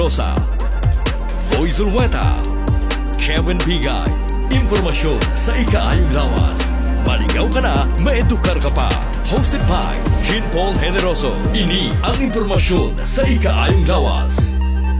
Rosa, Boy Zulweta, Kevin Bigay. Impormasyon sa ikaayong lawas. Maligaw ka na, maedukar ka pa. Hosted by Jean Paul Generoso. Ini ang impormasyon sa ikaayong lawas.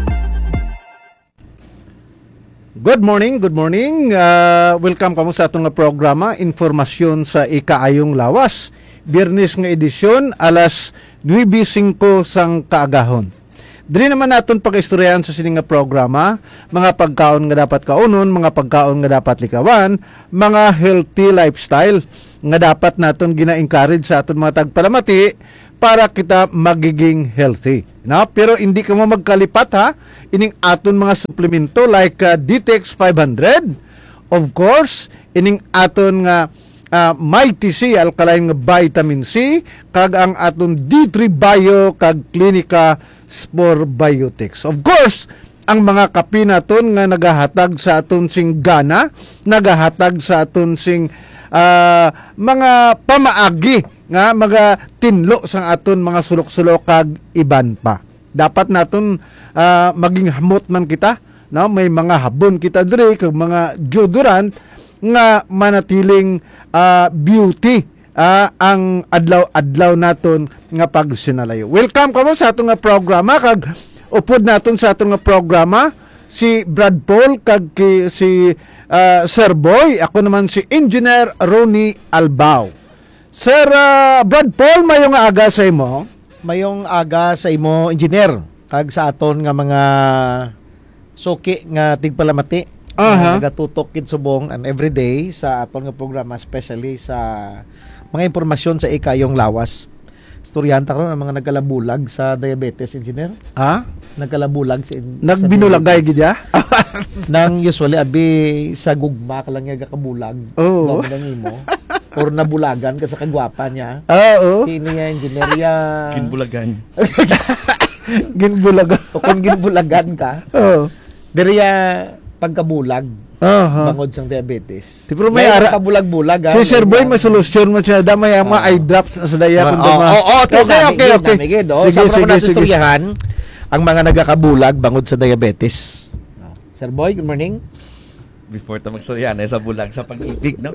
Good morning. Welcome kamo sa atong programa, Informasyon sa Ikaayong Lawas. Biyernes nga edisyon, alas 9:05 sang kaagahon. Diri naman naton pag-istoryahan sa sining nga programa, mga pagkaon nga dapat kaunon, mga pagkaon nga dapat likawan, mga healthy lifestyle nga dapat naton gina-encourage sa aton mga tagpalamati para kita magiging healthy. Pero hindi ka mo magkalipat ha, ining aton mga suplemento like DTX 500, of course, ining aton nga Mighty C, alkaline nga vitamin C, kag ang aton D3 Bio, kag Clinica Spore Biotics. Of course, ang mga kape naton nga nagahatag sa aton sing gana, nagahatag sa aton sing mga pamaagi nga mga tinlo sa aton mga sulok-sulok kag iban pa. Dapat naton maging hamot man kita, no? May mga habon kita diri kag mga deodorant nga manatiling beauty ang adlaw-adlaw naton nga pagsinalayo. Welcome kamo sa atong nga programa, kag upod naton sa atong nga programa si Brad Paul kag si Sir Boy. Ako naman si Engineer Ronnie Albao. Sir Brad Paul, mayong aga sa imo. Mayong aga sa imo, Engineer, kag sa aton nga mga suki nga tigpalamati. Nagatutok kid subong and everyday sa aton nga programa, especially sa mga impormasyon sa ikayong lawas. Istoryahan ta karon ang mga nagkalabulag sa diabetes, Engineer. Nagkalabulag nagbinulagay gid ya. Nang usually abi sa gugma ka lang nga kabulag. Oh. Mo or nabulagan ka sa kagwapa niya. Oo. Kini nga, Engineer, ya ginbulagan. O kung ginbulagan ka. Oo. Diriya pagkabulag, bangod sang diabetes. Pero may ara kabulag-bulag. Si Sir Boy may solusyon mo siya, damay ang mga eye drops sa daya kun Okay. Sige, istoryahan ang mga nagakabulag bangod sa diabetes. Sir Boy, good morning. Before ta magstoryahan sa bulag sa pag-ibig, no?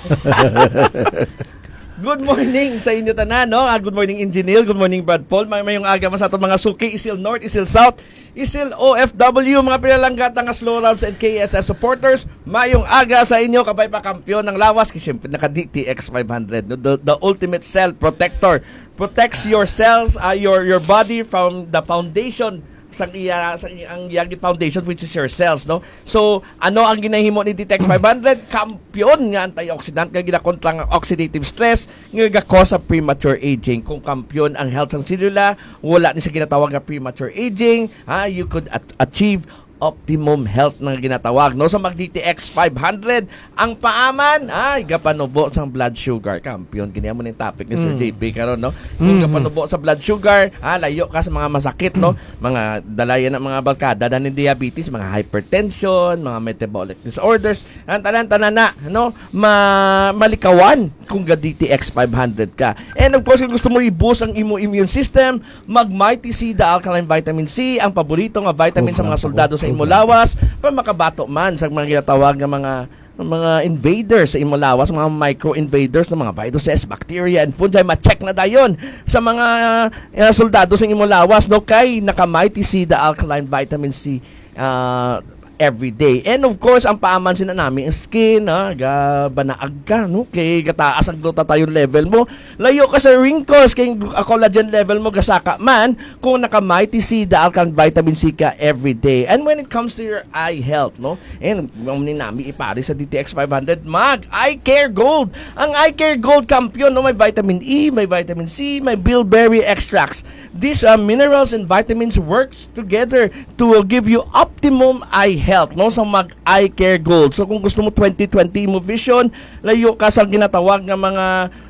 Good morning sa inyo tanan, no? Good morning, Engineer. Good morning, Brad Paul. Mayong aga sa aton mga suki, Isil North, Isil South, Isil OFW, mga pinalanggatang slow rounds and KSS supporters. Mayong aga sa inyo, kabay pa kampiyon ng lawas, kasi syempre naka DTX 500, no? The ultimate cell protector. Protects your cells, your body from the foundation ang Yagi Foundation, which is your cells, no? So, ano ang ginahimo ni DTX 500? Kampiyon nga antioxidant, nga ginakontra ng oxidative stress, nga ga-cause of premature aging. Kung kampiyon ang health ng selula, wala ni sa ginatawag na premature aging, you could achieve optimum health na ginatawag, no? Sa mag-DTX 500, ang paaman ay gapanubo sa blood sugar. Kampiyon, ganyan mo ng topic ni Sir JP karon, no? Kung gapanubo sa blood sugar, layo ka sa mga masakit, no? Mga dalayan ng mga barkada na ng diabetes, mga hypertension, mga metabolic disorders, tanan-tanan na, no? Malikawan kung ga-DTX 500 ka. And of course, kung gusto mo i-boost ang immune system, mag-Mighty C, the alkaline vitamin C, ang paborito nga vitamin sa mga soldado sa imulawas, para makabato man sa mga ginatawag ng mga invaders sa imulawas, mga micro-invaders ng mga viruses, bacteria, and fungi. Ma-check na dayon sa mga soldado sa imulawas, no? Kay naka-Mighty C, the alkaline vitamin C, every day. And of course, ang paaman sina namin ang skin, banaag ka, no? Kay gataas ang glutathione level mo. Layo ka sa wrinkles, kay collagen level mo gasaka man kung naka-Mighty C, the alkaline vitamin C ka every day. And when it comes to your eye health, no? And ni namin ipari sa DTX 500, Eye Care Gold. Ang Eye Care Gold kampiyon, no? May vitamin E, may vitamin C, may bilberry extracts. These minerals and vitamins works together to give you optimum eye health, no? Sa mag-Eye Care Gold. So kung gusto mo 20/20 mo vision, layo ka sa ginatawag ng mga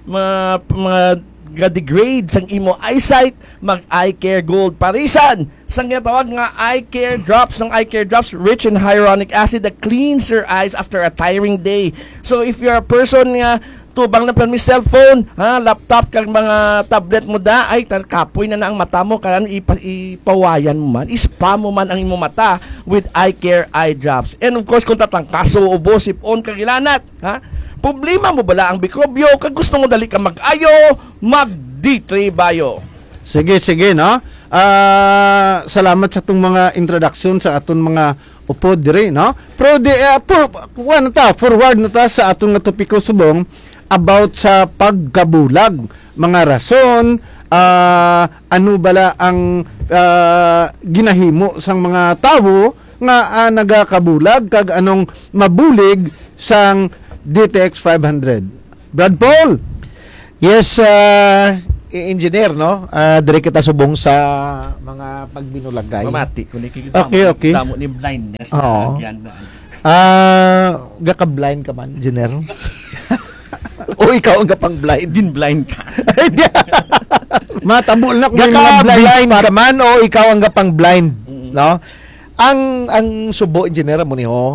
ga-degrade sang imo eyesight, mag-Eye Care Gold parisan sang ginatawag nga eye care drops. Ng eye care drops rich in hyaluronic acid that cleans your eyes after a tiring day. So if you're a person nga tubang na permi cellphone, laptop kag mga tablet mo da ay kapoy na ang mata mo kan ipawayan mo man, spam mo man ang imong mata with eye care eye drops. And of course kung tatang kaso ubo sipon kag ilanat, problema mo bala ang mikrobyo kag gusto mo dali ka mag-ayo, mag D3 Bio. Sige, no? Salamat sa itong mga introduction sa aton mga upo dire, no? Pero forward na ta sa atong topiko subong about sa pagkabulag, mga rason, ano bala ang ginahimo sang mga tawo nga nagakabulag kag anong mabulig sang DTX 500. Brad Paul. Yes, engineer, no? Dire kita subong sa mga pagbinulagay. Mamati kung ikikita Okay. Damo ni blindness Oo. na. Gaka-blind ka man, engineer? O ikaw ang gapang blind? Din blind ka. Matabol na kung may mga Gaka-blind spot. ka man o ikaw ang gapang blind, no? Ang subo, engineer mo niyo,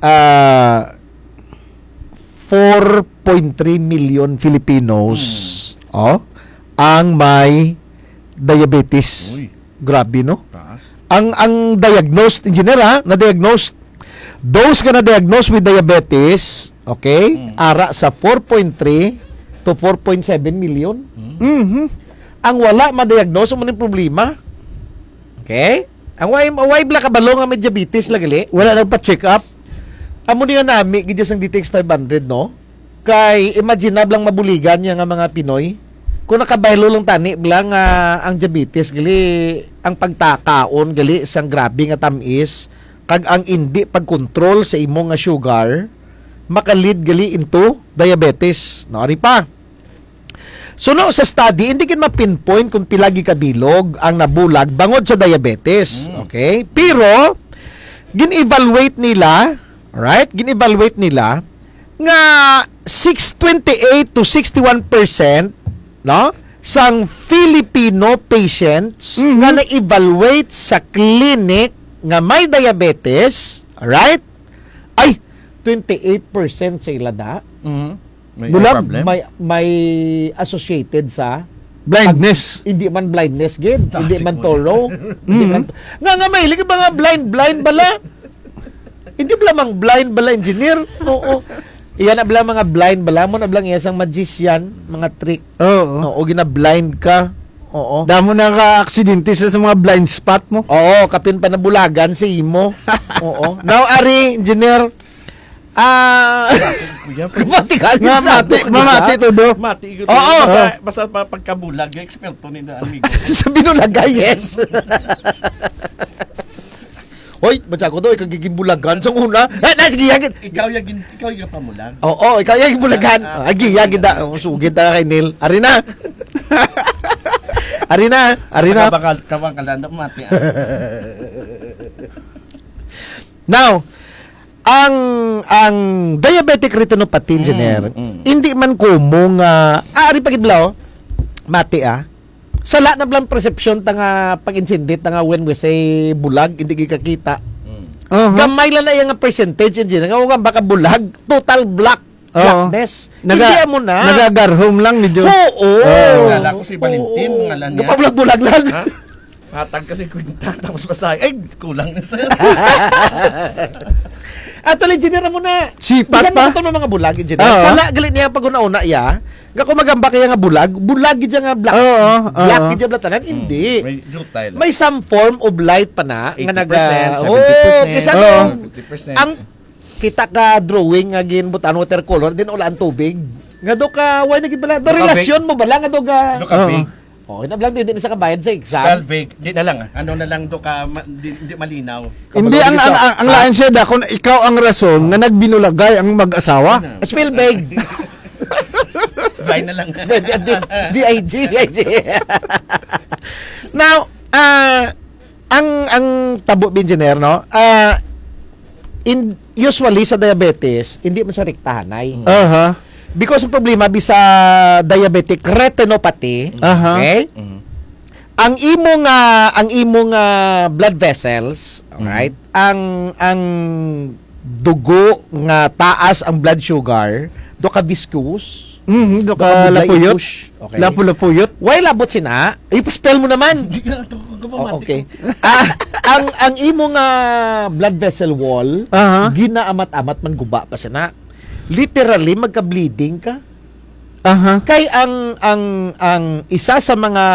4.3 million Filipinos ang may diabetes. Uy. Grabe, no? Taas. Ang diagnosed, engineer na-diagnosed, those ka na-diagnosed with diabetes, okay, ara sa 4.3 to 4.7 million. Mhm. Ang wala ma-diagnose mo ng problema. Okay? Ang why bla kabalo nga may diabetes lagali. Wala nang pa-check up. Amo niya nami gidya sang DTX 500, no? Kay imaginable lang mabuligan niya nga mga Pinoy. Kung nakabaylo lang tani blang ang diabetes gali ang pagtakaon gali sang grabe nga tamis kag ang hindi pagkontrol sa imong nga sugar makalid gali into diabetes. No, ari pa. So no, sa study hindi kin ma-pinpoint kung pilagi kabilog ang nabulag bangod sa diabetes. Okay? Pero gin-evaluate nila, alright? Gin-evaluate nila nga 628 to 61%, no, sang Filipino patients nga na-evaluate sa clinic nga may diabetes, alright? Ay 28% sa ilada. May Bulag problem. may associated sa Blindness. hindi man blindness gid, hindi man Tasik mo. toro. Hindi man nga mahilig ba nga blind bala? Hindi bala mang blind bala engineer. Oo. Iyan na bala mga blind bala mo na blang isang magician, mga trick. Oo. Oo, gina-blind ka. Oo. Damo na ka-aksidente sa mga blind spot mo. Oo, kapin pa nabulagan si imo. Oo. Now Ari, engineer, Kuya, mati ka. Mamati to do. mati ko. Oo. Basta pagkabulag, yung eksperto ni na amigo. Sa binulagay, yes. Hoy, batya ko daw, ikagiging bulagan. Sa una, sige, yagin. Ikaw yung pamulag. Oo, ikaw yung bulagan. Agi, yagin da. Sugid na kay Neil. Ari na. Bakal kalanda mati. Now, ang diabetic retinopathy, engineer, hindi man kumong, ari pagidlaw, mati sala na blang perception tanga pag-insindit tanga when we say bulag, hindi kikakita. Gamay lang na yung percentage, engineer. Nga baka bulag, total blackness. Hindi mo na. Nagagarhom lang medyo. Oo. Kala ko si Valentin, ngalan niya. Kapabulag-bulag lang. Ha? Hatag kasi kwenta, tapos masaya. Ay, kulang na sir. At engineer mo na. Sipat Bisan pa. mo mga bulag, engineer. Oo. Sala galit niya pag una-una ya. Nga kung magamba kaya nga bulag gid nga black. Oo, Black oo. gid nga tanan. Hindi. May jutay lang. May some form of light pa na nga 80%, 70%. Kisa Oo. no, 50%. ang kita ka drawing nga ginbutan watercolor din ulan tubig. Nga do ka why naging bala? Do Do ka relasyon mo bala nga do ka. Do ka big. Oh, inablang din sa kabayad sa exam. Well, vague. Di na lang. Ano na lang do ka, di malinaw. Hindi ang lain siya da kung ikaw ang rason nga nagbinulagay ang mag-asawa. Spielberg. Try na lang. BIG. Now, ang tabo engineer, no? Usually sa diabetes, hindi man sa rektahanay. Aha. Because ang problema bisa diabetic retinopathy, Aha. okay? Ang imong blood vessels, alright? Ang dugo nga taas ang blood sugar, do ka viscous, Do Baka ka bigla lapuyot. i-push. Okay. Lapuyot. Why labot sina? Ay, pa-spell mo naman. Oh, okay. Ang imo nga blood vessel wall, Aha. ginaamat-amat man guba pa sina. Literally magka-bleeding ka. Aha. Kay ang isa sa mga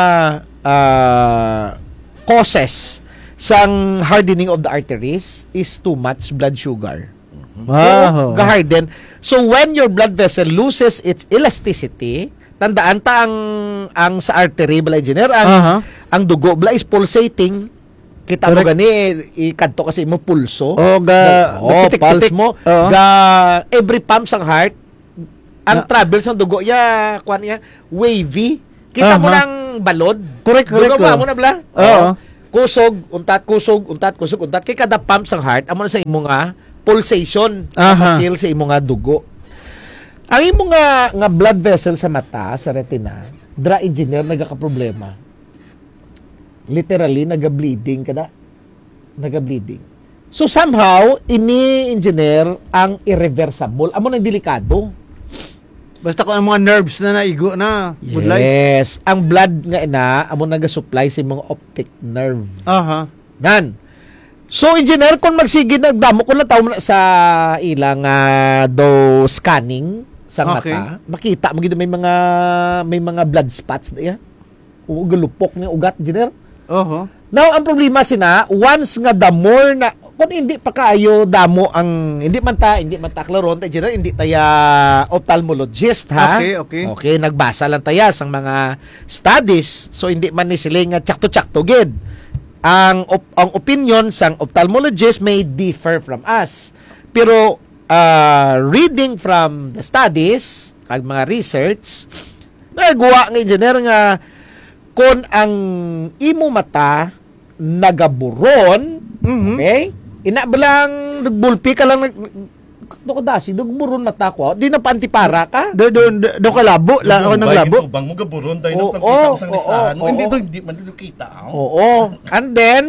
causes sang hardening of the arteries is too much blood sugar. Wow. Gaharden. So when your blood vessel loses its elasticity, tandaan ta ang sa artery bala engineer, Aha. ang dugo bala is pulsating. Kita mo Correct. gani ikadto kasi mo pulso. O ga Pitik-pitik. pulse mo. Oo. Ga every pump sang heart, ang travel sang dugo ya kuan ya wavy. Kita mo Aha. lang balod. Correct, Dugo correct, mo na bala. Oo. Kusog, untat, kusog, untat, kusog, untat. Kay kada pump sang heart, amo na sa imo nga pulsation. Aha. Feel sa imo nga dugo. Ang imo nga blood vessel sa mata, sa retina, dra engineer nagaka-problema. Literally naga-bleeding kada. Naga-bleeding. So somehow ini engineer ang irreversible. Amo nang delikado. Basta kung ang mga nerves na naigo na. Budlay. Yes, ang blood nga ina amo naga-supply sa mga optic nerve. Aha. Nan. So engineer kung magsige nagdamo ko lang tawo na sa ilang do scanning sa Okay. mata, makita mo gid may mga blood spots diya. O galupok nga ugat engineer. Oho. Now ang problema sina once nga the more na kung hindi pa kaayo damo ang hindi man ta klaron ta engineer, hindi taya ophthalmologist ha. Okay, okay. Okay, nagbasa lang taya sang mga studies. So hindi man ni sila nga tsakto-tsakto gid. Ang opinion sang ophthalmologist may differ from us. Pero reading from the studies, kag mga research, nagawa nga engineer nga kung ang imo mata nagaburon, okay? Ina balang nagbulpi ka lang ko dasi nagburon mata ko. Di na pantipara ka. Do ka labo, la ako ng labo. Bang mo gaburon tayo Oo, ng pagkita mo sa oo, listahan. oo, Hindi oo. to, hindi man dito kita. Oo. And then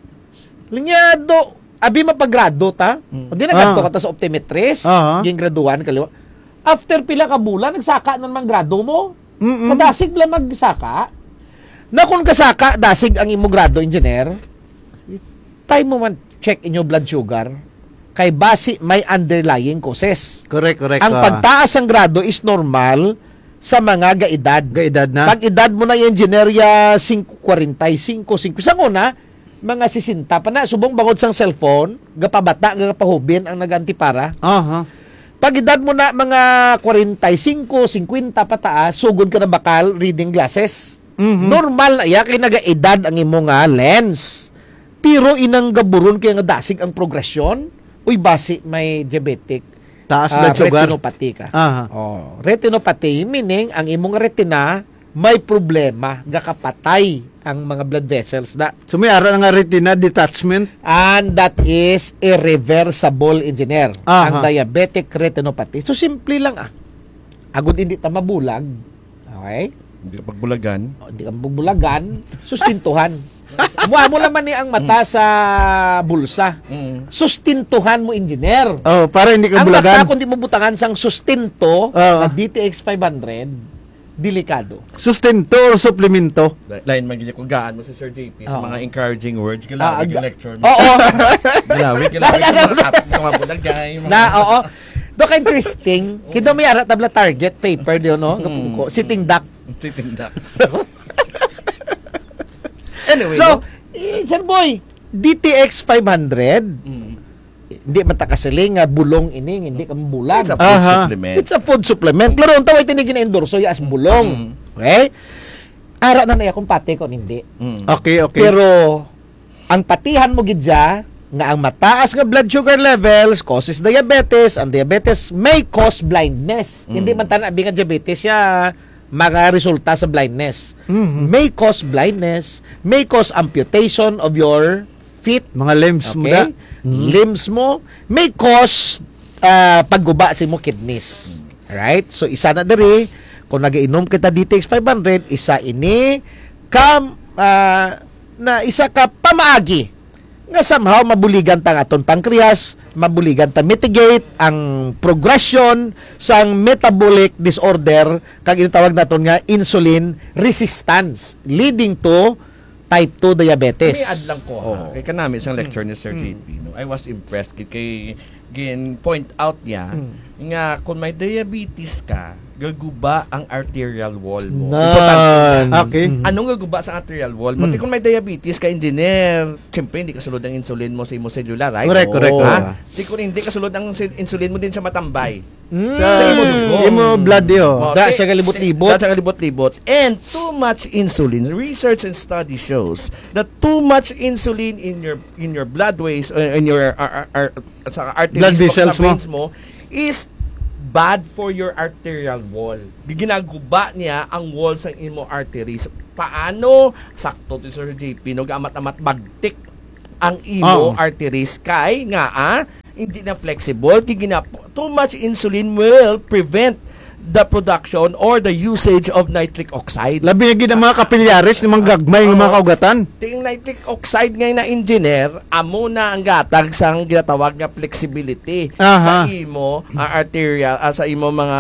linyado abi mapagrado ta. Di na kadto ka ta sa optometrist, Aha. yung graduan kaliwa. After pila ka bulan nagsaka na naman grado mo. Mm-mm. Kadasig lang magsaka. Na kung kasaka dasig ang imo grado engineer, time mo man check inyo blood sugar kay base may underlying causes. Correct. Ang pagtaas ng grado is normal sa mga gaedad. Gaedad na. Pag edad mo na yung engineerya 45, 50. Sa una, mga 60 pa na. Subong bangod sang cellphone, gapabata, gapahubin ang nagantipara. Aha. Pag edad mo na mga 45, 50 pataas, sugod ka na bakal reading glasses. Mhm. Normal na iya kay nagaedad ang imo nga lens. Pero inang gaburon kay nga dasig ang progresyon. Uy, basi may diabetic. Taas blood sugar. Retinopathy ka. Aha. Oh, retinopathy meaning ang imong retina may problema, gakapatay ang mga blood vessels na. So may ara nga retina detachment. And that is irreversible engineer. Aha. Ang diabetic retinopathy. So simple lang Agud hindi ta mabulag. Okay? Hindi ka pagbulagan. Hindi ka magbulagan, sustintuhan. Muha mo naman ni ang mata sa bulsa. Sustintuhan mo engineer. Oh, para hindi ka Ang bulagan. mata kung di mo butangan sang sustinto Oo. na DTX 500, delikado. Sustento or suplemento? Lain man ganyan kung gaan mo si Sir JP sa Oo. mga encouraging words. Gilawig yung lecture mo. Oo. Gilawig yung mga apps ng mga bulagay. Oo. Dok interesting. Kido may ara tabla target paper diyo no. Sitting duck. Titindak. Anyway. So, sir boy, DTX 500, hindi matakasiling nga bulong ining, hindi ka mabulag. It's a food Aha. supplement. It's a food supplement. Klaro, ang tawag tinigin na endorso as bulong. Okay? Ara na na kung pati ko hindi. Okay. Pero, ang patihan mo gidya, nga ang mataas nga blood sugar levels causes diabetes. Ang diabetes may cause blindness. Hindi man tanan nga diabetes ya mga resulta sa blindness. May cause blindness, may cause amputation of your feet. Mga limbs mo Okay? da. Limbs mo. May cause pagguba sa mo kidneys. Alright? So, isa na diri, kung nag-inom kita DTX 500, isa ini na isa ka pamaagi nga somehow mabuligan ta aton pancreas, mabuligan ta mitigate ang progression sang metabolic disorder kag inatawag naton nga insulin resistance leading to type 2 diabetes. May add lang ko. Kay kanami isang lecture ni Sir JP, no? I was impressed kay point out niya nga kung may diabetes ka, gaguba ang arterial wall mo. Okay. Anong gaguba sa arterial wall mo? Kung may diabetes ka, engineer, siyempre hindi kasulod ang insulin mo sa imo cellular, right? Correct. Ha? Kung hindi kasulod ang insulin mo din sa matambay. Sa imo dugo. Imo blood yo. Da siya galibot-libot. Da siya galibot-libot. And too much insulin. Research and study shows that too much insulin in your bloodways, in your sa arteries Blood vessels sa veins mo is bad for your arterial wall. Ginaguba niya ang wall sa imo arteries. Paano? Sakto to Sir JP, no, amat-amat magtik ang imo arteries kay nga hindi na flexible. Too much insulin will prevent the production or the usage of nitric oxide. Labi gid ang mga kapilyares ng mga gagmay ng mga kaugatan. Ting nitric oxide ngayon na engineer, amo na ang gatag sang ginatawag nga flexibility sa imo arterial sa imo mga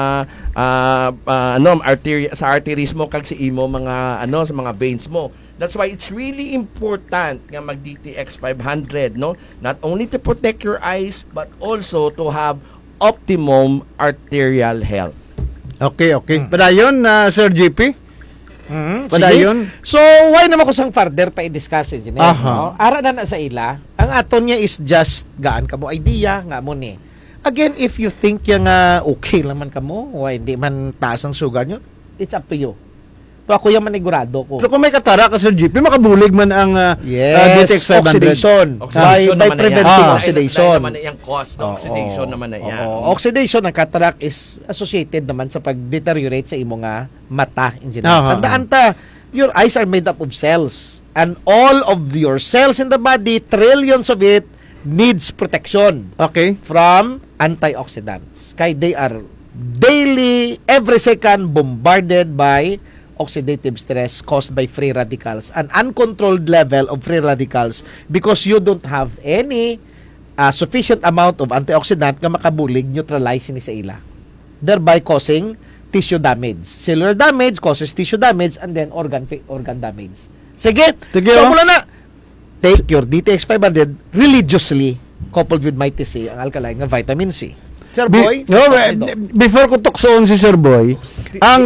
sa arteries mo kag sa imo mga sa mga veins mo. That's why it's really important nga mag DTX 500, no? Not only to protect your eyes but also to have optimum arterial health. Okay. Padayon na Sir GP. Padayon. So, why naman ko sang further pa i-discuss engineer? No? Ara na sa ila. Ang aton niya is just gaan ka mo idea nga mo ni. Again, if you think yung okay naman ka mo, why hindi man taas ang sugar nyo, it's up to you. Pero ako yung manigurado ko. So kung may katara ka Sir GP, makabulig man ang DTX 500. Oxidation. By preventing oxidation. Naman na yung cause ng oxidation naman na yan. Oxidation ng cataract is associated naman sa pag-deteriorate sa imo nga mata in general. Tandaan ta, your eyes are made up of cells. And all of your cells in the body, trillions of it, needs protection. Okay. From antioxidants. Kaya they are daily, every second, bombarded by oxidative stress caused by free radicals, an uncontrolled level of free radicals because you don't have any sufficient amount of antioxidant nga makabulig neutralize ni sa ila, thereby causing tissue damage. Cellular damage causes tissue damage and then organ damage. Sige. So mula na, take your DTX 500 religiously coupled with Mighty C, ang alkaline nga vitamin C. Sir Boy, before ko tuksoon si Sir Boy, ang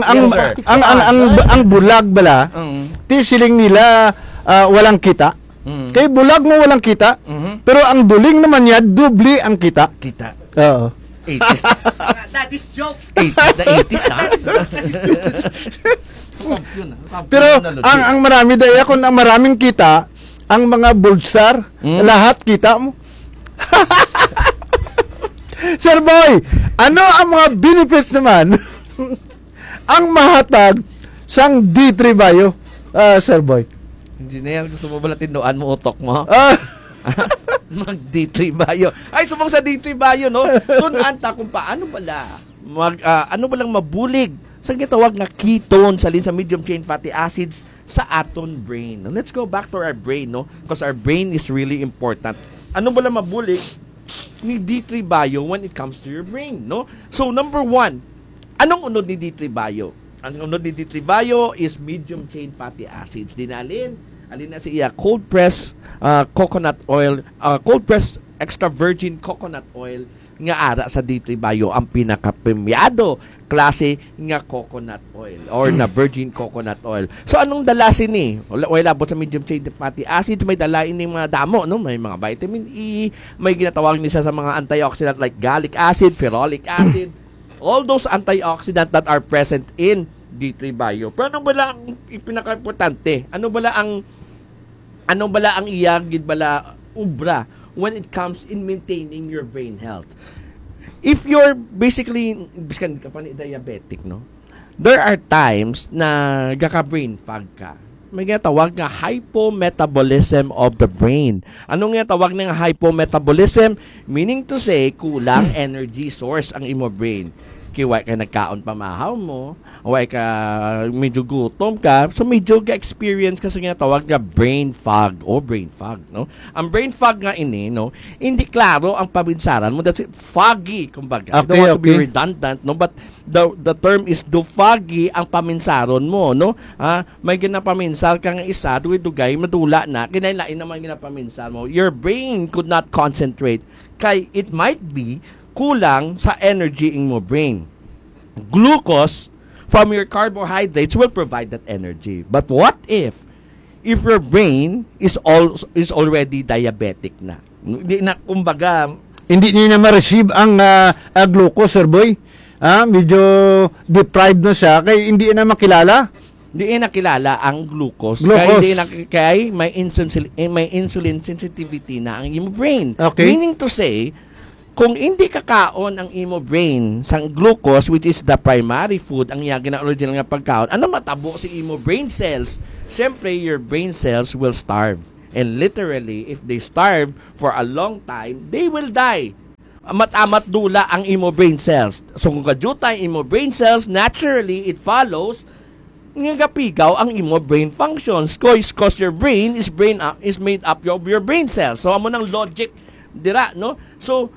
bulag bala, ti siling nila walang kita. Kay bulag mo walang kita, pero ang duling naman niya dubli ang kita. Oo. 80s. Daddy's joke. 80s ha? Pero ang marami daya kung ang maraming kita, ang mga bold star, lahat kita mo. Sir Boy, ano ang mga benefits naman ang mahatag sang D3 Bio, Sir Boy? Engineer, gusto mo ba tindoan mo utok mo? Mag D3 Bio. Ay, sumang sa D3 Bio, no? Tunaan ta kung paano pala ano ba lang mabulig sa gitawag na ketone salin sa medium chain fatty acids sa aton brain. Let's go back to our brain, no? Because our brain is really important. Ano ba lang mabulig ni D3 Bio when it comes to your brain, no? So, number 1, anong unod ni D3 Bio? Ang unod ni D3 Bio is medium chain fatty acids. Alin na siya cold press coconut oil, cold press extra virgin coconut oil nga ara sa D3 Bio ang pinaka-premiado klase nga coconut oil or na virgin coconut oil. So anong dalasin ni? Wala abot sa medium chain fatty acids, may dalain ni mga damo, no? May mga vitamin E, may ginatawag nila sa mga antioxidant like gallic acid, ferulic acid, all those antioxidant that are present in D3 Bio. Pero ano bala ang pinaka-importante? Ano bala ang iyang gid bala ubra when it comes in maintaining your brain health? If you're basically biskan ka pa ni diabetic, no? There are times na gaka-brain fog ka. May ginatawag nga hypometabolism of the brain. Anong ginatawag ng hypometabolism? Meaning to say, kulang energy source ang imo brain. Kiway ka nagkaon pamahaw mo, way ka medyo gutom ka, so medyo ka-experience kasi nga tawag na brain fog o brain fog, no? Ang brain fog nga ini, no, hindi klaro ang paminsaran mo. That's it, foggy, kumbaga. I don't want to be redundant, no, but the term is do foggy ang paminsaron mo, no? May ginapaminsar kang isa, dugay madula na, kinailain naman ginapaminsar mo. Your brain could not concentrate kay it might be kulang sa energy in mo brain. Glucose from your carbohydrates will provide that energy. But what if your brain is already diabetic na? Hindi na, kumbaga, hindi niya na ma-receive ang glucose, Sir Boy. Medyo deprived na siya kaya hindi na makilala. Hindi nakilala ang glucose. Kaya may insulin sensitivity na ang imo brain. Okay. Meaning to say, kung hindi kakaon ang imo brain sa glucose, which is the primary food, ang yagi na original nga pagkaon, ano matabo si imo brain cells? Siyempre, your brain cells will starve. And literally, if they starve for a long time, they will die. Amat-amat dula ang imo brain cells. So kung kadyutay imo brain cells, naturally, it follows nga gapigaw ang imo brain functions. Because your brain is made up of your brain cells. So amo nang logic dira, no? So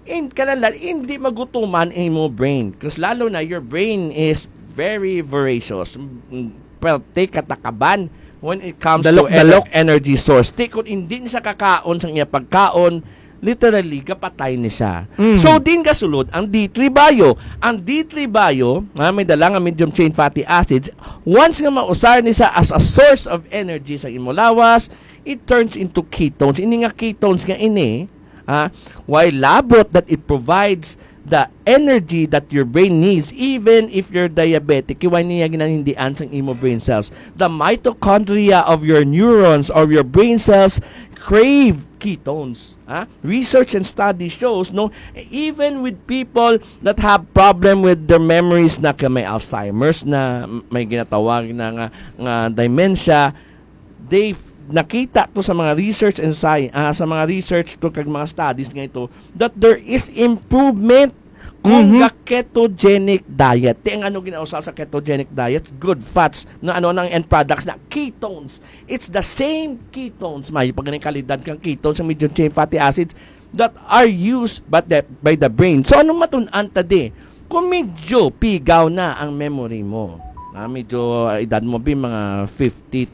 hindi magutuman ang imo brain. Because lalo na your brain is very voracious. Take katakaban when it comes to energy source. Kung hindi siya kakaon sa iya pagkaon, literally, kapatay ni siya. So, din kasulod, ang D3 Bio. Ang D3 Bio, may dala nga medium chain fatty acids, once nga mausar ni siya as a source of energy sa imo lawas, it turns into ketones. Ini nga ketones nga ini, while labot that it provides the energy that your brain needs even if you're diabetic, iwan niya ginahindian sa imo brain cells. The mitochondria of your neurons or your brain cells crave ketones. Research and study shows, no, even with people that have problem with their memories na may Alzheimer's na may ginatawag na nga dementia, they nakita to sa mga research and science, sa mga research to kag mga studies nga ito, that there is improvement kung ketogenic diet. Ang ano ginausa sa ketogenic diet, good fats na ano ng end products na ketones. It's the same ketones, may pagganing kalidad kang ketones, ang medium chain fatty acids that are used by the brain. So ano matun-an tadi? Kung medyo pigaw na ang memory mo, medyo edad mo mga 50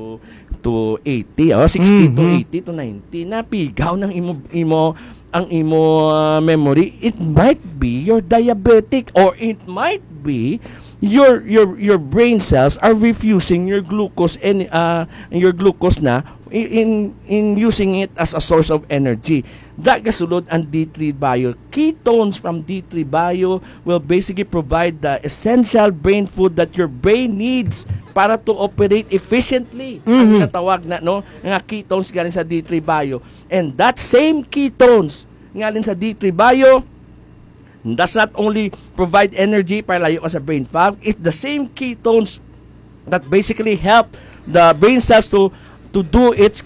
to 80 o 60 to 80 to 90 na pigaw ng imo memory, it might be you're diabetic or it might be your brain cells are refusing your glucose and your glucose na in using it as a source of energy. That kasulod ang D3 Bio. Ketones from D3 Bio will basically provide the essential brain food that your brain needs para to operate efficiently. Ang natawag na nga ketones galing sa D3 Bio. And that same ketones galing sa D3 Bio does not only provide energy para layo ka sa brain fog, it's the same ketones that basically help the brain cells to do its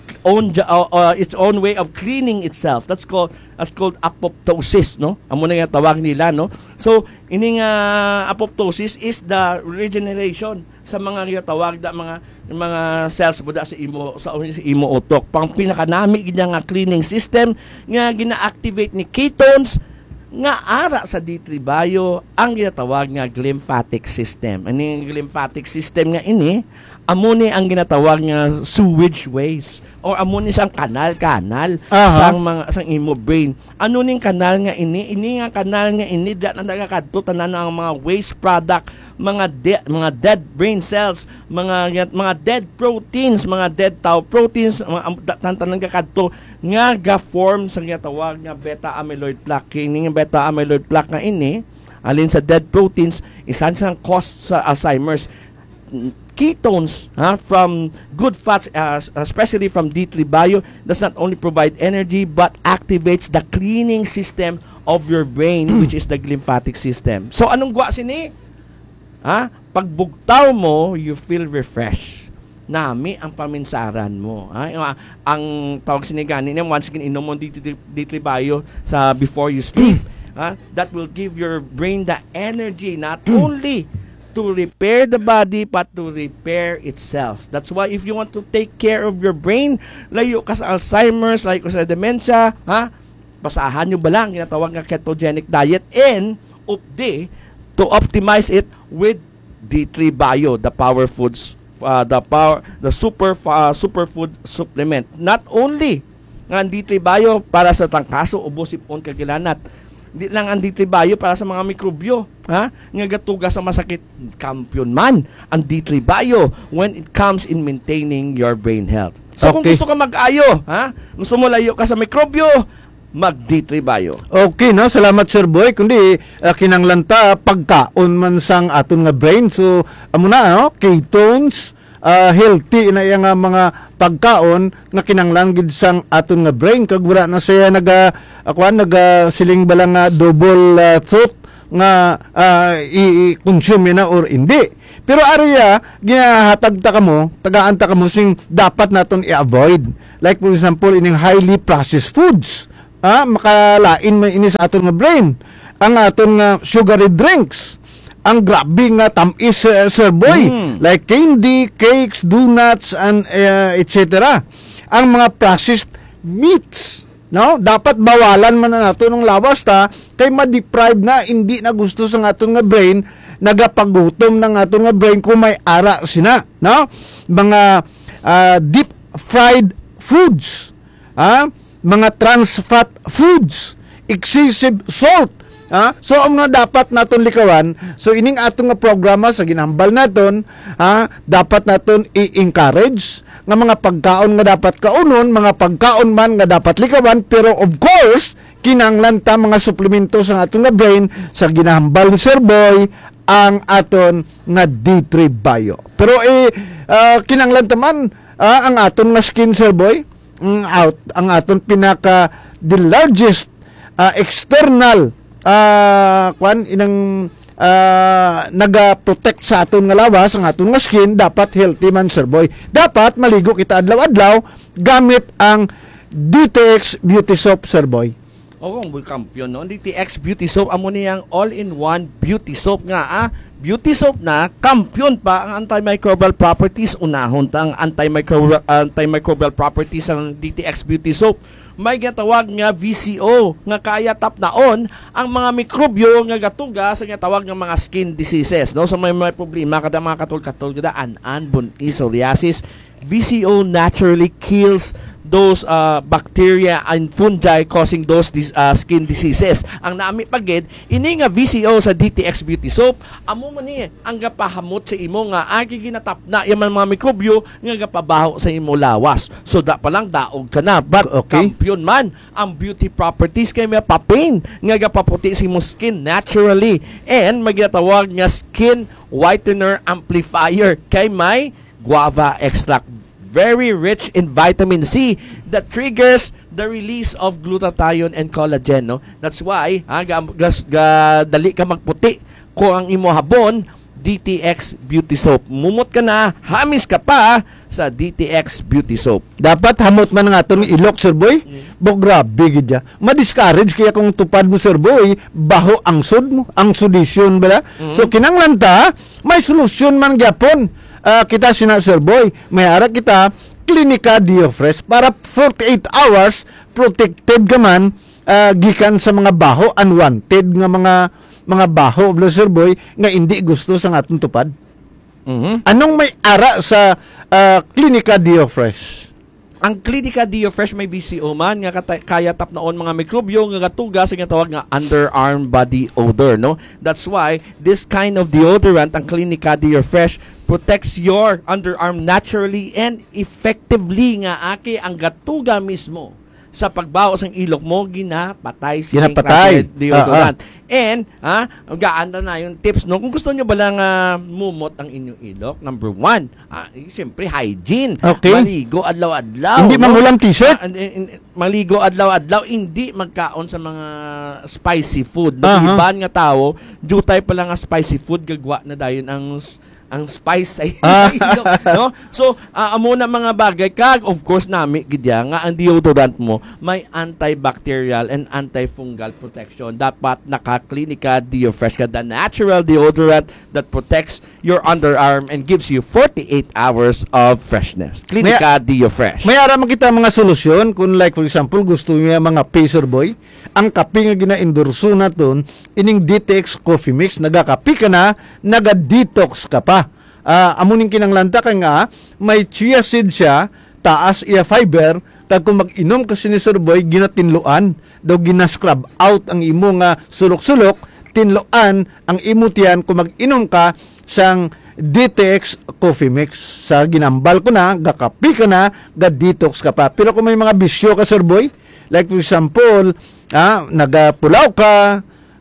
own way of cleaning itself. That's called apoptosis, no? Amo na nga tawag nila, no? So ining apoptosis is the regeneration sa mga tawag da mga cells buda sa imo utok. Pang pinakanami gid nga cleaning system nga gina-activate ni ketones nga ara sa D3 Bio ang ginatawag nga glymphatic system. Ani glymphatic system nga ini amo ni ang ginatawag nga sewage ways or amo ni sang kanal sang imo brain. Ano ning kanal nga ini nga kanal nga ini da na nagakadto tanan ang mga waste product, mga dead brain cells, mga dead proteins, mga dead tau proteins, tanan nagakadto nga ga-form sa ginatawag nga beta amyloid plaque. Ini nga beta amyloid plaque nga ini alin sa dead proteins isan sang cause sa Alzheimer's. Ketones from good fats, especially from D3 Bio, does not only provide energy but activates the cleaning system of your brain, which is the glymphatic system. So anong gwa sini? Pagbugtaw mo, you feel refreshed. Nami ang paminsaran mo. Ang tawag sini gani niya, once again inom mo D3 Bio sa before you sleep. that will give your brain the energy not only to repair the body but to repair itself. That's why if you want to take care of your brain, layo ka sa Alzheimer's, layo ka sa dementia, basahan nyo ba lang ginatawag nga ketogenic diet and to optimize it with D3 Bio, the power foods, the superfood supplement. Not only nga ang D3 Bio para sa tangkaso, ubo, sipon, kagilanat. Hindi lang ang D3 Bio para sa mga mikrobyo, nga gatuga sa masakit. Kampiyon man ang D3 Bio when it comes in maintaining your brain health. So kung gusto ka mag-ayo, gusto mo layo ka sa mikrobyo, mag D3 Bio. Okay, no? Salamat, Sir Boy. Kundi, kinanglanta, pagkaon man sang aton nga brain. So, amo na, no? Ketones, healthy na yung mga pagkaon nga kinanglan gid sang aton nga brain. Kag wala na siya siling balang double thought nga i-consume na or hindi. Pero ariya, ginahatag tagaan ta kamo sing dapat naton i-avoid. Like for example, ining highly processed foods. Makalain man ini sa aton nga brain. Ang aton nga sugary drinks. Ang grabe nga tamis, Sir Boy. Like candy, cakes, donuts, and etc. Ang mga processed meats. No? Dapat bawalan man na nato ng lawas kay ma-deprive na, hindi na gusto sa aton nga brain, nagapagutom ng aton nga brain kung may ara sina. No? Mga deep fried foods. Mga trans fat foods, excessive salt. So ano dapat naton likawan? So ining atong nga programa sa ginambal naton, dapat naton i-encourage nga mga pagkaon nga dapat kaunon, mga pagkaon man nga dapat likawan, pero of course kinanglan ta mga suplemento sa atong nga brain sa ginahambal ni Sir Boy ang aton nga D3 Bio. Pero kinanglan ta man ang aton nga skin, Sir Boy. Ang aton the largest external naga-protect sa aton nga lawas, ang aton nga skin, dapat healthy man, Sir Boy. Dapat maligo kita adlaw-adlaw gamit ang DTX Beauty Soap, Sir Boy. Kung kampiyon, no? DTX Beauty Soap, amo niyang all-in-one beauty soap nga, beauty soap na, kampiyon pa ang antimicrobial properties. Unahon ta ang antimicrobial properties ng DTX Beauty Soap. May gatawag nga VCO nga kaya tapnaon ang mga mikrobyo nga gatuga sa gatawag nga mga skin diseases, no? So may problema kada mga katol-katol kada an buntis, psoriasis. VCO naturally kills those bacteria and fungi causing those skin diseases. Ang naami pagid ini nga VCO sa DTX Beauty Soap, amo man ni ang gapahamot sa imo nga agi ginatapna yung mga mikrobyo nga gapabaho sa imo lawas. So da pa lang daog ka na. But kampiyon man ang beauty properties kay may papain nga gapaputi sa imo skin naturally, and magatawag nga skin whitener amplifier kay may guava extract, very rich in vitamin C that triggers the release of glutathione and collagen, no? That's why dali ka magputi kung ang imo habon DTX Beauty Soap. Mumot ka na, hamis ka pa sa DTX Beauty Soap. Dapat hamot man nga itong ilok, Sir Boy. Bo, grabe gid ya. Ma-discourage kaya kung tupad mo, Sir Boy, baho ang sud mo, ang sudisyon bala. So kinanglan ta, may solusyon man gyapon. Kita sina, Sir Boy, may ara kita Clinica Diofresh para 48 hours protected ka man gikan sa mga baho, unwanted nga mga baho, Sir Boy, nga hindi gusto sa atong tupad. Anong may ara sa Clinica Diofresh? Ang Clinica Diofresh may VCO man nga kaya tapnaon mga mikrobyo nga gatuga sa tawag nga underarm body odor, no? That's why this kind of deodorant, ang Clinica Diofresh, protects your underarm naturally and effectively nga aki ang gatuga mismo sa pagbaho sang ilok mo ginapatay si deodorant. And gaan na yung tips, no? Kung gusto nyo ba lang mumot ang inyong ilok, number 1, siyempre hygiene. Okay. Maligo adlaw-adlaw. Hindi mangulang t-shirt? Maligo adlaw-adlaw, hindi magkaon sa mga spicy food. Iban nga tao, jutay pa lang nga spicy food, gagwa na dayon ang ang spice sa ilong, no? So, amo na mga bagay kag of course nami gidya nga ang deodorant mo may antibacterial and antifungal protection. Dapat naka-Clinica DeoFresh ka, the natural deodorant that protects your underarm and gives you 48 hours of freshness. Clinica DeoFresh. May ara makita mga solusyon kung like for example gusto niya mga pacer boy, ang kape nga gina-endorso naton ining DTX Coffee Mix, nagakape ka na, naga-detox ka pa. Amuning kinanglanta ka nga may chia seed siya, taas iya fiber, kag kung mag-inom ka ni Sir Boy ginatinluan, daw gina-scrub out ang imo nga sulok-sulok, tinluan ang imo tiyan kung mag-inom ka sang DTX Coffee Mix. Sa ginambal ko na, gakapi ka na, ga-detox ka pa. Pero kung may mga bisyo ka, Sir Boy, like for example, nagapulaw ka,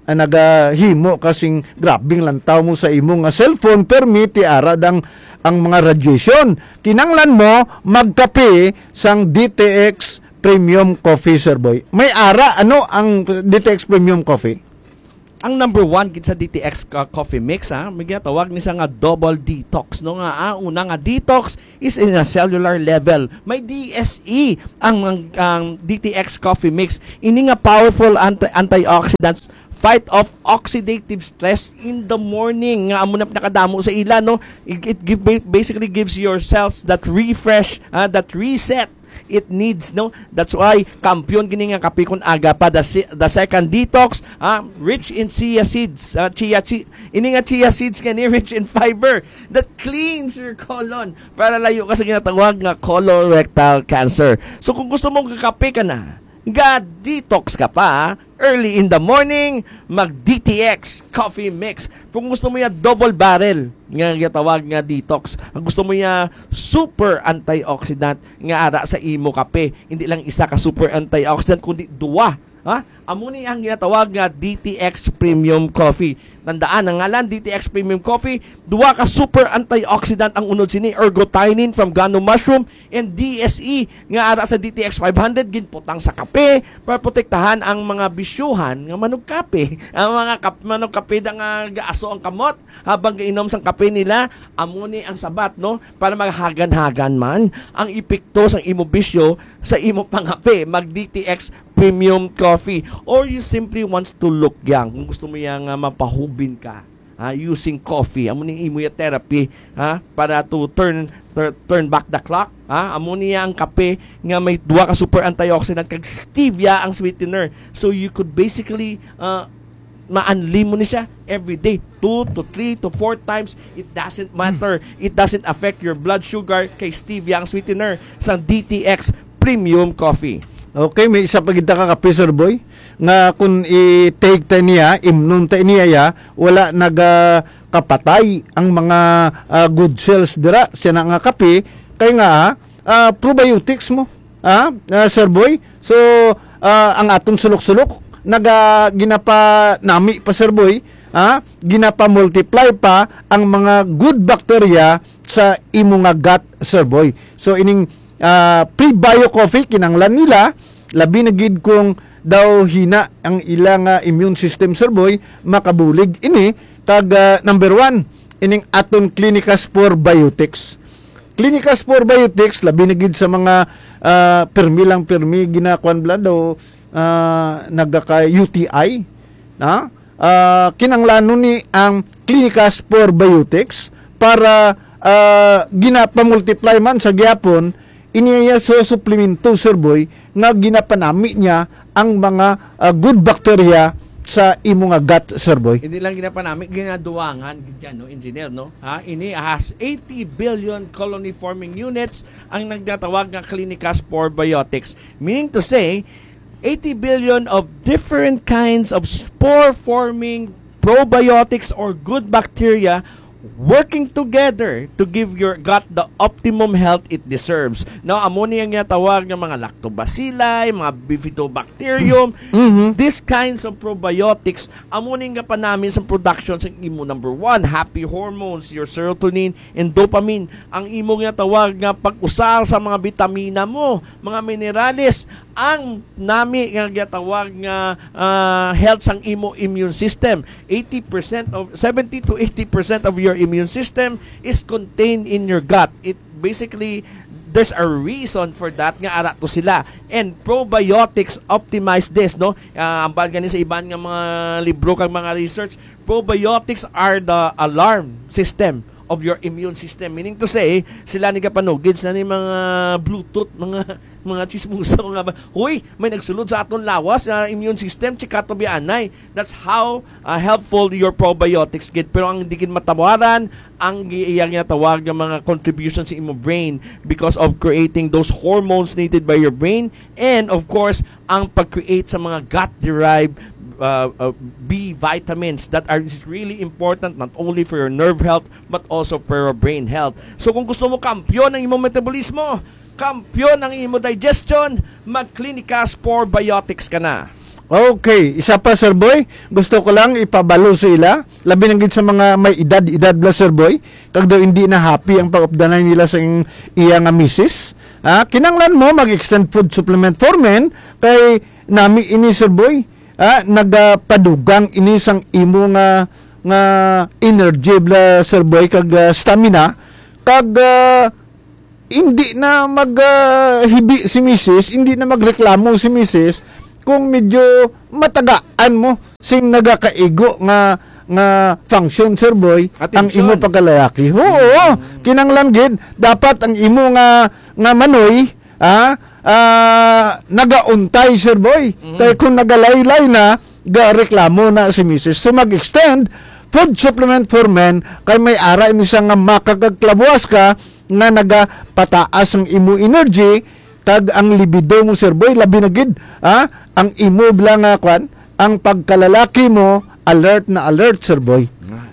nagahimo kasing grabing lantaw mo sa imong cellphone, permiti aradang ang mga radiation. Kinanglan mo, magkape sang DTX Premium Coffee, Sir Boy. May ara, ano ang DTX Premium Coffee? Ang number 1 gid sa DTX coffee mix, may ginatawag ni sa nga double detox, no nga. Una nga detox is in a cellular level. May DSE ang DTX coffee mix. Ini nga powerful antioxidants fight off oxidative stress in the morning. Nga amo na nakadamo sa ila, no. Basically gives your cells that refresh, that reset it needs, no. That's why kampiyon gini nga kape kun aga pa the second detox, rich in chia seeds, ini nga chia seeds kani rich in fiber that cleans your colon para layo ka sa ginatawag nga colorectal cancer. So kung gusto mong kakape ka na, ga-detox ka pa, early in the morning, mag-DTX coffee mix. Kung gusto mo ya double barrel, nga tawag nga detox, ang gusto mo ya super antioxidant nga ara sa imo kape, hindi lang isa ka super antioxidant kundi duwa. Amo ni ang ginatawag nga DTX Premium Coffee. Tandaan, ang ngalan DTX Premium Coffee, duwa ka super antioxidant ang unod sini, ergothioneine from gano mushroom and DSE nga ara sa DTX 500 ginputang sa kape para protektahan ang mga bisyuhan nga manug kape. Ang mga manug kape da nga gaaso ang kamot habang gainom sang kape nila, amo ni ang sabat, no, para maghagan-hagan man ang epekto sang imo bisyo sa imo pangape. Mag DTX Premium Coffee, or you simply wants to look young. Kung gusto mo yang mapahubin ka, using coffee, amo ning imo ya therapy, para to turn back the clock, amo niya ang kape nga may duwa ka super antioxidant kag stevia ang sweetener. So you could basically ma-unli mo ni siya every day, 2 to 3 to 4 times. It doesn't matter. It doesn't affect your blood sugar kay stevia ang sweetener sa DTX Premium Coffee. Okay, may isa pa kita ka kape, Sir Boy, nga kung i-take ta niya, imnon ta niya ya, wala nagakapatay ang mga good cells dira siya na nga kape, kay nga probiotics mo, Sir Boy. So, ang atong sulok-sulok, ginapa nami pa, Sir Boy, ginapa multiply pa ang mga good bacteria sa imo nga gut, Sir Boy. So, ining pre-bio coffee kinanglan nila, labi na gid kung daw hina ang ilang immune system, Sir Boy, makabulig ini kag number 1 ining aton Clinica Spore Biotics. Clinica Spore Biotics labi na gid sa mga permi ginakuan blood daw nagaka UTI, kinanglanon ni ang Clinica Spore Biotics para ginapamultiply man sa gyapon iniya so suplemento, Sir Boy, nga ginapanami niya ang mga good bacteria sa imo nga gut, Sir Boy. Hindi lang ginapanami, ginaduwangan gidyan, no, engineer, no. Ini has 80 billion colony forming units ang nagtatawag nga Clinica Spore Biotics. Meaning to say, 80 billion of different kinds of spore forming probiotics or good bacteria working together to give your gut the optimum health it deserves. Now, amo niya nga tawag ng mga lactobacilli, mga bifidobacterium, these kinds of probiotics, amo niya pa namin sa production sa imo number 1, happy hormones, your serotonin and dopamine. Ang imo nga tawag nga pag-usal sa mga vitamina mo, mga minerales, ang nami nga gitawag nga health sang imo immune system. 70 to 80% of your immune system is contained in your gut. It basically, there's a reason for that nga ara to sila, and probiotics optimize this, no? Ambal gani sa iban nga mga libro kag mga research, probiotics are the alarm system of your immune system. Meaning to say, sila ni kapanugid na ni mga Bluetooth, mga chismosa nga ba. Hoy, may nagsulod sa aton lawas na immune system, chikato bianay. That's how helpful your probiotics get. Pero ang digin matawaran, ang iyang tawag ng mga contributions sa imo brain because of creating those hormones needed by your brain, and of course, ang pag-create sa mga gut-derived B vitamins that are really important not only for your nerve health but also for your brain health. So kung gusto mo kampyon ng imong metabolismo, kampyon ng imong digestion, mag-Clinicas Probiotics ka na. Okay, isa pa Sir Boy, gusto ko lang ipabalo sila, labi ng gid sa mga may edad bla Sir Boy, kag daw hindi na happy ang pag-updanay nila sa iya nga misis. Kinanglan mo mag-extend food supplement for men kay nami ini Sir Boy. Nagapadugang ini sang imo nga energy bla Sir Boy kag stamina kag hindi na maghibi si Mrs., hindi na magreklamo si Mrs. kung medyo matagaan mo sing nagakaigo nga function Sir Boy ang imo pagkalalaki. Oo, kinanglan gid dapat ang imo nga manoy nagauntay Sir Boy. Kaya kung nagalaylay na, reklamo na si Mrs. So mag-extend food supplement for men kay may ara ini siya nga makagagklabuas ka nga nagapataas ang imo energy kag ang libido mo Sir Boy labi na gid ang imo bla nga kwan ang pagkalalaki mo alert na alert Sir Boy.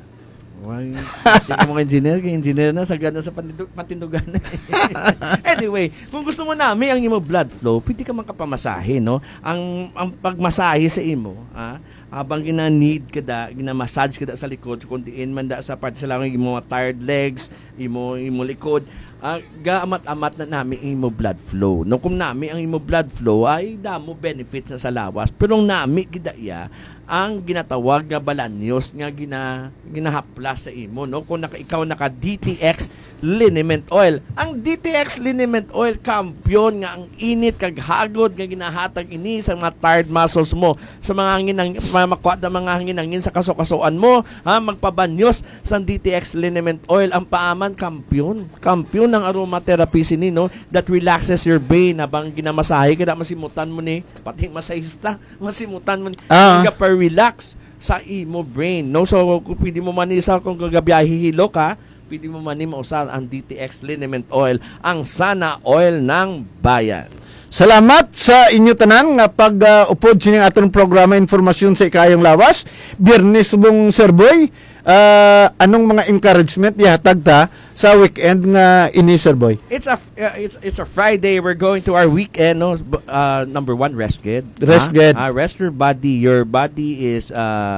Hindi mo kay engineer na sagad na sa patindugan. Anyway, kung gusto mo nami ang imo blood flow, pwede ka makapamasahe, no? Ang pagmasahe sa imo, habang gina-need ka da, gina-massage ka da sa likod, kuntiin man da sa parte sa lang imo tired legs, imo likod, gaamat-amat na nami ang imo blood flow. No, kung nami ang imo blood flow ay damo benefits sa lawas. Pero nami gid iya ang ginatawag nga balanyos nga ginahaplas sa imo, no? Kung ikaw naka DTX liniment oil. Ang DTX liniment oil kampyon nga ang init kag hagod nga ginahatag ini sa mga tired muscles mo, sa mga hangin makuha da mga hangin sa kasukasuan mo, magpabanyos sa DTX liniment oil. Ang paaman kampyon ng aromatherapy sini, no? That relaxes your brain habang ginamasahe kada masimutan mo ni pating masahista, masimutan mo relax sa imo brain, no? So kung pwede mo man isa kung gagabiyahe hilo ka, pwede mo man mausal ang DTX liniment oil, ang sana oil ng bayan. Salamat sa inyo tanan nga pag-upod sining atong programa informasyon sa ikayong lawas. Biyernes subong Sir Boy, anong mga encouragement ihatag ta sa weekend nga ini Sir Boy? It's a Friday. We're going to our weekend, no? Number one, rest good. Rest good. Rest your body. Your body is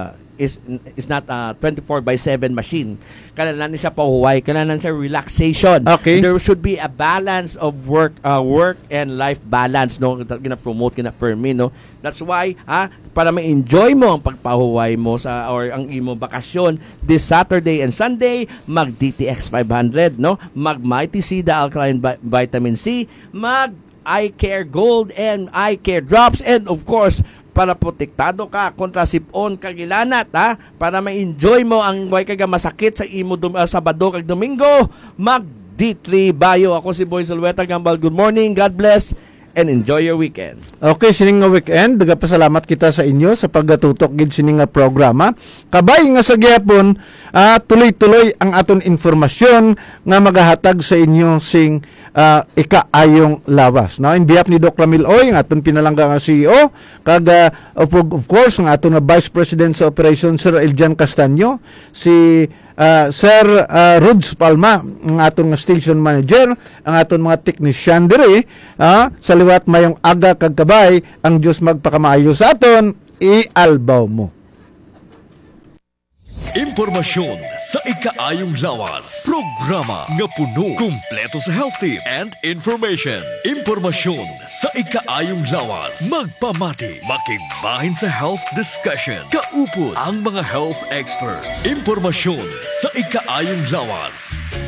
not a 24/7 machine. Kailangan siya pahuway, kailangan siya relaxation. Okay. There should be a balance of work and life balance, no? Gina-promote gina-permi, no? That's why para ma-enjoy mo ang pagpahuway mo or ang imo bakasyon this Saturday and Sunday, mag DTX 500, no? Mag Mighty C, the alkaline vitamin C, mag Eye Care Gold and Eye Care Drops, and of course para protektado ka kontra sipon kag ilanat, para ma-enjoy mo ang way kag masakit sa imo Sabado kag Domingo, mag D3 Bio. Ako si Boy Zulueta Gambal. Good morning, God bless, and enjoy your weekend. Okay, sining nga weekend, nagapasalamat kita sa inyo sa pagatutok gid sining nga programa. Kabay nga sa gyapon, tuloy-tuloy ang aton informasyon nga magahatag sa inyo sing ikaayong lawas. Now, in behalf ni Doc Ramil Oy, ang aton pinalangga nga CEO, kag of course, ang aton nga Vice President sa Operation Sir Eljan Castaño, si Sir Rods Palma, ang aton nga station manager, ang aton mga technician diri, sa liwat mayong aga kag kabay, ang Dios magpakamaayo sa aton, ialbaw mo. Impormasyon sa ikaayong lawas. Programa nga puno, kumpleto sa health tips and information. Impormasyon sa ikaayong lawas. Magpamati, makigbahin sa health discussion. Kaupod ang mga health experts. Impormasyon sa ikaayong lawas.